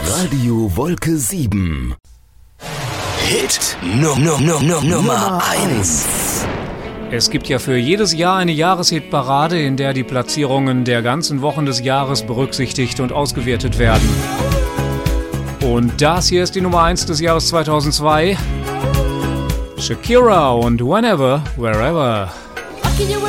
Radio Wolke 7. Hit Nummer 1. Es gibt ja für jedes Jahr eine Jahreshitparade, in der die Platzierungen der ganzen Wochen des Jahres berücksichtigt und ausgewertet werden. Und das hier ist die Nummer 1 des Jahres 2002. Shakira und Whenever, Wherever.